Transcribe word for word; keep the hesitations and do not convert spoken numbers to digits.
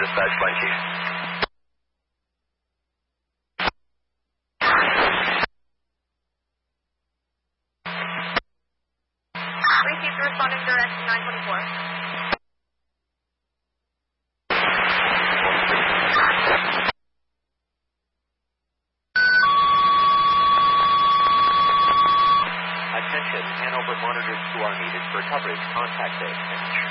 dispatch, Flight Chief. Received responding direct to nine twenty-four. Attention, Hanover monitors who are needed for coverage. Contact us.